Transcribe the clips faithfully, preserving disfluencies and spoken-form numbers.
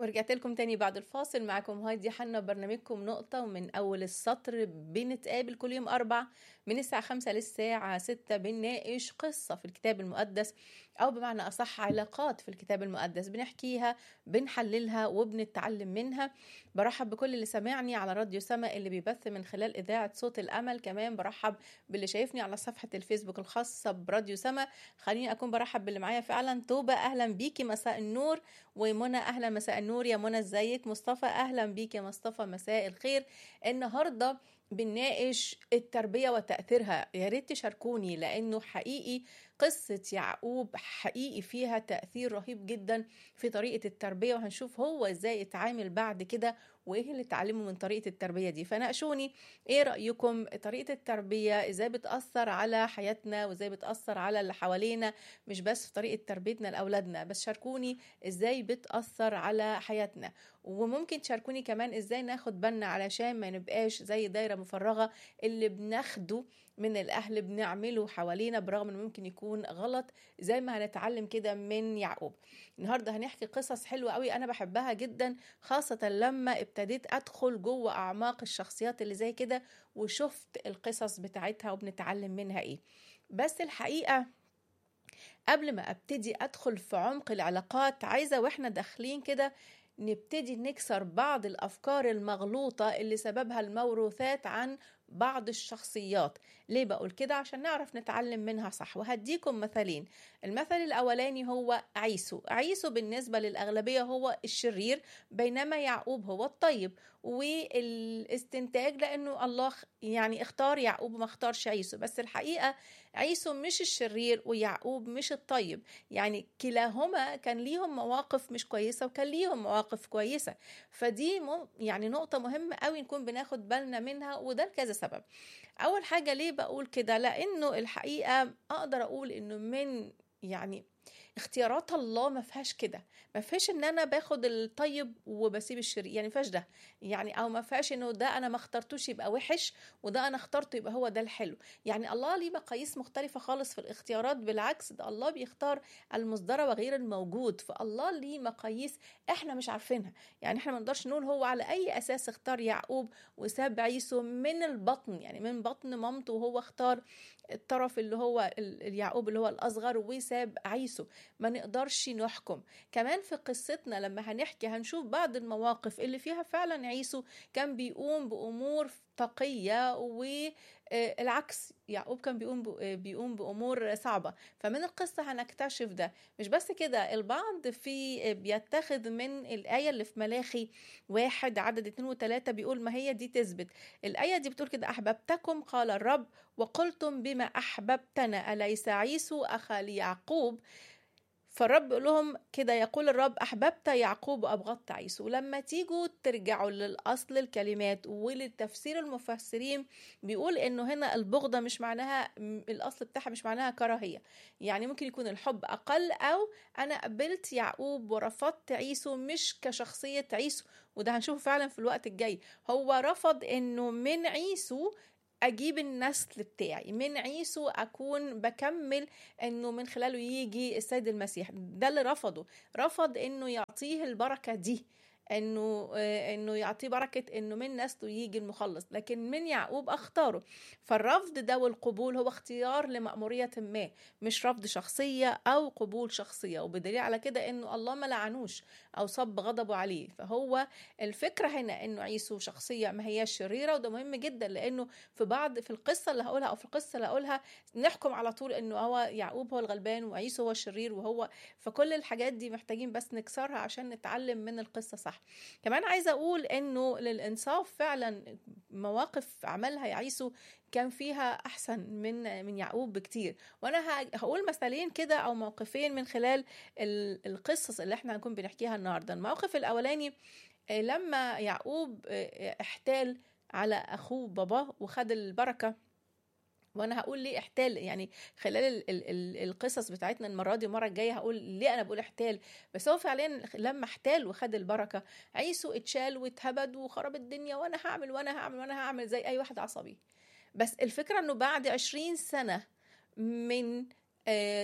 ورجعت لكم تاني بعد الفاصل. معاكم هايدي حنا، برنامجكم نقطة ومن أول السطر. بنتقابل كل يوم أربع من الساعة خمسة للساعة ستة، بنناقش قصة في الكتاب المقدس، أو بمعنى أصح علاقات في الكتاب المقدس، بنحكيها بنحللها وبنتعلم منها. برحب بكل اللي سمعني على راديو سما اللي بيبث من خلال إذاعة صوت الأمل. كمان برحب باللي شايفني على صفحة الفيسبوك الخاصة براديو سما. خليني أكون برحب باللي معايا فعلا. توبة أهلا بيكي، مساء النور. ومنى اهلا، مساء النور يا منى، ازيك؟ مصطفى اهلا بيك يا مصطفى، مساء الخير. النهارده بنناقش التربيه وتاثيرها. يا ريت تشاركوني، لانه حقيقي قصه يعقوب حقيقي فيها تاثير رهيب جدا في طريقه التربيه، وهنشوف هو ازاي اتعامل بعد كده وايه اللي اتعلمه من طريقه التربيه دي. فناقشوني ايه رايكم، طريقه التربيه ازاي بتاثر على حياتنا وازاي بتاثر على اللي حوالينا، مش بس في طريقه تربيتنا لاولادنا بس، شاركوني ازاي بتأثر على حياتنا. وممكن تشاركوني كمان ازاي ناخد بالنا علشان ما نبقاش زي دايرة مفرغة اللي بناخده من الأهل بنعمله حوالينا برغم انه ممكن يكون غلط، زي ما هنتعلم كده من يعقوب. النهاردة هنحكي قصص حلوة قوي أنا بحبها جدا، خاصة لما ابتديت أدخل جوه أعماق الشخصيات اللي زي كده وشفت القصص بتاعتها وبنتعلم منها ايه. بس الحقيقة قبل ما ابتدي ادخل في عمق العلاقات، عايزة واحنا داخلين كده نبتدي نكسر بعض الافكار المغلوطة اللي سببها الموروثات عن بعض الشخصيات. ليه بقول كده؟ عشان نعرف نتعلم منها صح. وهديكم مثالين. المثل الاولاني هو عيسو. عيسو بالنسبة للاغلبية هو الشرير، بينما يعقوب هو الطيب. والاستنتاج لانه الله يعني اختار يعقوب وما اختارش عيسو، بس الحقيقة عيسو مش الشرير ويعقوب مش الطيب، يعني كلاهما كان ليهم مواقف مش كويسة وكان ليهم مواقف كويسة. فدي مم يعني نقطة مهمة قوي نكون بناخد بالنا منها، وده لكذا سبب. أول حاجة ليه بقول كده؟ لأنه الحقيقة أقدر أقول إنه من يعني اختيارات الله ما فيهاش كده، ما فيهاش ان انا باخد الطيب وبسيب الشرير، يعني ما فيهاش ده، يعني او ما فيهاش انه ده انا ما اخترتوش يبقى وحش وده انا اخترته يبقى هو ده الحلو. يعني الله ليه مقاييس مختلفة خالص في الاختيارات، بالعكس ده الله بيختار المصدر وغير الموجود. فالله ليه مقاييس احنا مش عارفينها، يعني احنا ما نقدرش نقول هو على اي اساس اختار يعقوب وساب عيسو من البطن، يعني من بطن مامته، وهو اختار الطرف اللي هو اليعقوب اللي هو الاصغر وساب عيسو. ما نقدرش نحكم. كمان في قصتنا لما هنحكي هنشوف بعض المواقف اللي فيها فعلا عيسو كان بيقوم بأمور تقية، والعكس يعقوب كان بيقوم بيقوم بأمور صعبة. فمن القصة هنكتشف ده. مش بس كده، البعض في بيتخذ من الآية اللي في ملاخي واحد عدد اتنين وتلاتة، بيقول ما هي دي تثبت. الآية دي بتقول كده: أحببتكم قال الرب وقلتم بما أحببتنا أليس عيسو أخا ليعقوب. فالرب بيقول لهم كده: يقول الرب أحببت يعقوب وأبغضت عيسو. ولما تيجوا ترجعوا للأصل الكلمات وللتفسير المفسرين بيقول إنه هنا البغضة مش معناها، الأصل بتاعها مش معناها كراهية، يعني ممكن يكون الحب أقل، أو أنا قبلت يعقوب ورفضت عيسو مش كشخصية عيسو. وده هنشوفه فعلا في الوقت الجاي. هو رفض إنه من عيسو أجيب النسل بتاعي، من عيسو أكون بكمل إنه من خلاله يجي السيد المسيح. ده اللي رفضه. رفض إنه يعطيه البركة دي، انه انه يعطيه بركه انه من نسله يجي المخلص، لكن من يعقوب اختاره. فالرفض ده والقبول هو اختيار لمأمورية ما، مش رفض شخصيه او قبول شخصيه. وبدليل على كده انه الله ما لعنوش او صب غضبه عليه. فهو الفكره هنا انه عيسو شخصيه ما هي شريره، وده مهم جدا، لانه في بعض في القصه اللي هقولها او في القصه اللي هقولها نحكم على طول انه هو يعقوب هو الغلبان وعيسو هو الشرير. وهو فكل الحاجات دي محتاجين بس نكسرها عشان نتعلم من القصه صح. كمان عايزة أقول إنه للإنصاف فعلا مواقف عملها يعيسو كان فيها أحسن من من يعقوب بكتير. وأنا هقول مثالين كده أو موقفين من خلال القصص اللي احنا هنكون بنحكيها النهاردة. الموقف الأولاني لما يعقوب احتال على أخوه باباه وخد البركة. وانا هقول ليه احتال، يعني خلال ال ال ال القصص بتاعتنا المره دي المره الجايه هقول ليه انا بقول احتال. بس هو فعليا لما احتال وخد البركه، عيسو اتشال واتهبد وخرب الدنيا، وانا هعمل وانا هعمل وانا هعمل زي اي واحد عصبي. بس الفكره انه بعد عشرين سنه من آه،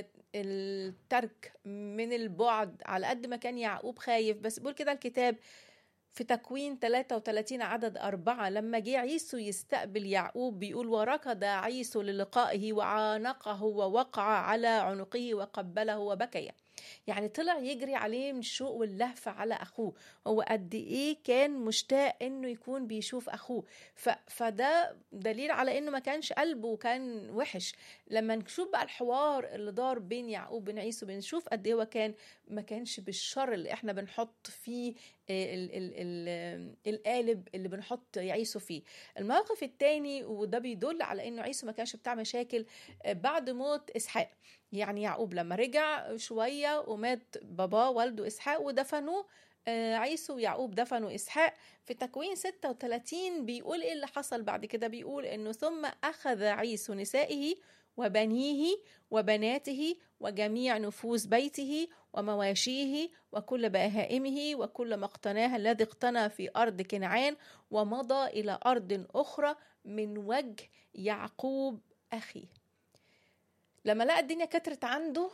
الترك من البعد، على قد ما كان يعقوب خايف. بس بيقول كده الكتاب في تكوين ثلاثة وثلاثين عدد أربعة، لما جه عيسو يستقبل يعقوب بيقول وركض عيسو للقائه وعانقه ووقع على عنقه وقبله وبكي. يعني طلع يجري عليه من الشوق واللهفة على أخوه. هو قد إيه كان مشتاق إنه يكون بيشوف أخوه. ف... فده دليل على إنه ما كانش قلبه كان وحش. لما نشوف بقى الحوار اللي دار بين يعقوب وبين عيسو، بنشوف قد إيه هو كان ما كانش بالشر اللي إحنا بنحط فيه ال ال ال القالب اللي بنحط عيسو فيه. الموقف التاني وده بيدل على إنه عيسو ما كانش بتاع مشاكل، بعد موت إسحاق. يعني يعقوب لما رجع شوية ومات باباه والده إسحاق ودفنوه، عيسو ويعقوب دفنوا إسحاق. في تكوين ستة وثلاثين بيقول إيه اللي حصل بعد كده؟ بيقول إنه ثم أخذ عيسو نسائه وبنيه وبناته وجميع نفوس بيته ومواشيه وكل بهائمه وكل ما اقتناه الذي اقتنى في أرض كنعان، ومضى إلى أرض أخرى من وجه يعقوب أخيه. لما لقى الدنيا كترت عنده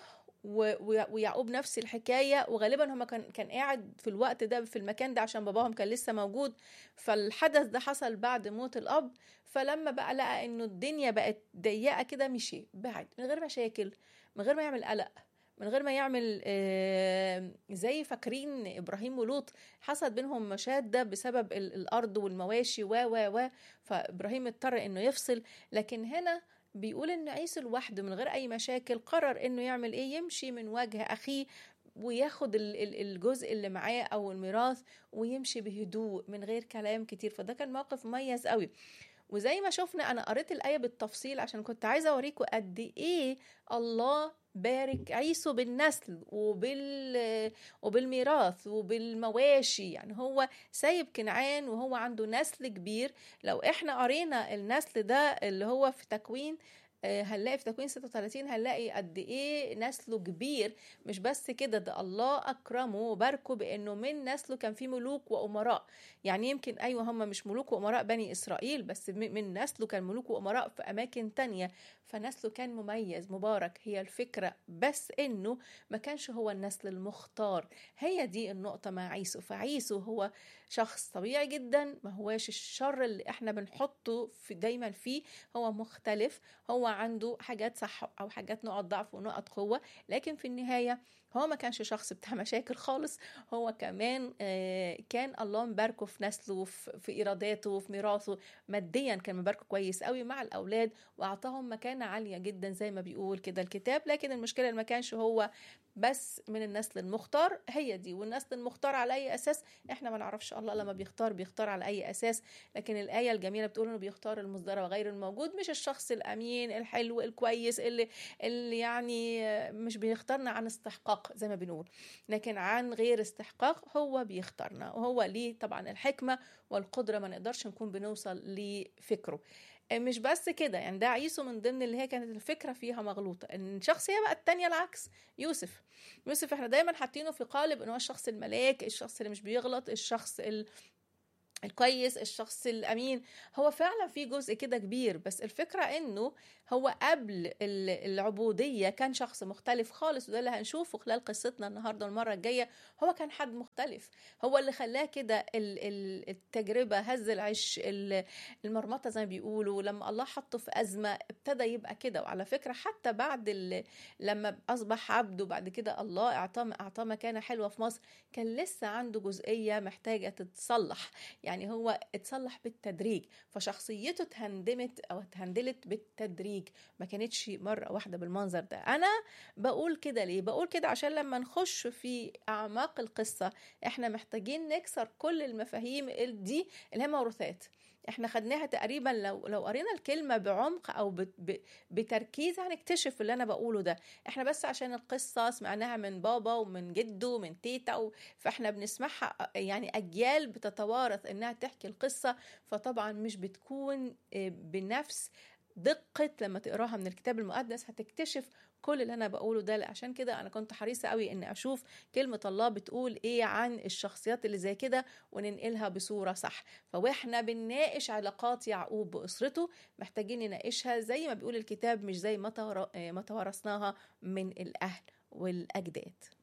ويعقوب نفس الحكاية، وغالبا هما كان كان قاعد في الوقت ده في المكان ده عشان باباهم كان لسه موجود، فالحدث ده حصل بعد موت الأب. فلما بقى لقى إنه الدنيا بقت ضيقة كده مشي بعد من غير مشاكل، من غير ما يعمل قلق، من غير ما يعمل آه زي فاكرين إبراهيم ولوط حصل بينهم مشادة بسبب الأرض والمواشي و و و فإبراهيم اضطر إنه يفصل. لكن هنا بيقول ان عيسو لوحده من غير اي مشاكل قرر انه يعمل ايه؟ يمشي من وجه اخيه وياخد الجزء اللي معاه او الميراث ويمشي بهدوء من غير كلام كتير. فده كان موقف مميز قوي. وزي ما شفنا، انا قريت الايه بالتفصيل عشان كنت عايزه اوريكم قد ايه الله بارك عيسو بالنسل وبال وبالميراث وبالمواشي. يعني هو سايب كنعان وهو عنده نسل كبير. لو احنا قرينا النسل ده اللي هو في تكوين، هنلاقي في تكوين ستة وثلاثين هنلاقي قد ايه نسله كبير. مش بس كده، ده الله اكرمه وباركه بانه من نسله كان في ملوك وامراء. يعني يمكن ايوه هم مش ملوك وامراء بني اسرائيل، بس من نسله كان ملوك وامراء في اماكن تانية. فنسله كان مميز مبارك. هي الفكرة بس انه ما كانش هو النسل المختار. هي دي النقطة مع عيسو. فعيسو هو شخص طبيعي جدا، ما هواش الشر اللي احنا بنحطه في دايما فيه. هو مختلف، هو عنده حاجات صح او حاجات نقط ضعف ونقط قوة، لكن في النهاية هو ما كانش شخص بتاع مشاكل خالص. هو كمان كان الله مباركه في نسله، في إيراداته، في ميراثه. ماديا كان مباركه كويس قوي مع الأولاد وأعطاهم مكانة عالية جدا زي ما بيقول كده الكتاب. لكن المشكلة ما كانش هو بس من النسل المختار. هي دي، والنسل المختار على أي أساس احنا ما نعرفش. الله لما بيختار بيختار على أي أساس. لكن الآية الجميلة بتقول انه بيختار المصدر وغير الموجود، مش الشخص الأمين الحلو الكويس اللي, اللي يعني مش بيختارنا عن استحقاق زي ما بنقول، لكن عن غير استحقاق هو بيختارنا. وهو ليه طبعا الحكمة والقدرة، ما نقدرش نكون بنوصل لفكره. مش بس كده، يعني ده عيسو من ضمن اللي هي كانت الفكرة فيها مغلوطة. ان الشخصية بقى التانية العكس، يوسف. يوسف احنا دايما حاطينه في قالب ان هو الشخص الملاك، الشخص اللي مش بيغلط، الشخص ال الكويس، الشخص الأمين. هو فعلا في جزء كده كبير، بس الفكرة انه هو قبل العبودية كان شخص مختلف خالص. وده اللي هنشوفه خلال قصتنا النهاردة والمرة الجاية. هو كان حد مختلف، هو اللي خلاه كده. التجربة هز العش، المرمطة زي ما بيقولوا. لما الله حطه في أزمة ابتدى يبقى كده. وعلى فكرة حتى بعد لما أصبح عبد وبعد كده الله أعطاه أعطاه مكانة حلوة في مصر، كان لسه عنده جزئية محتاجة تتصلح. يعني هو اتصلح بالتدريج. فشخصيته اتهندمت او اتهندلت بالتدريج، ما كانتش مرة واحدة بالمنظر ده. انا بقول كده ليه؟ بقول كده عشان لما نخش في اعماق القصة احنا محتاجين نكسر كل المفاهيم دي اللي هي موروثات. احنا خدناها تقريبا، لو لو قرينا الكلمة بعمق او بتركيز هنكتشف اللي انا بقوله ده. احنا بس عشان القصة سمعناها من بابا ومن جده ومن تيتا و... فاحنا بنسمعها يعني اجيال بتتوارث انها تحكي القصة، فطبعا مش بتكون بنفس دقة لما تقراها من الكتاب المقدس هتكتشف كل اللي أنا بقوله ده. عشان كده أنا كنت حريصة قوي إن أشوف كلمة الله بتقول إيه عن الشخصيات اللي زي كده وننقلها بصورة صح. فوإحنا بنناقش علاقات يعقوب بأسرته محتاجين نناقشها زي ما بيقول الكتاب، مش زي ما تورثناها من الأهل والأجداد.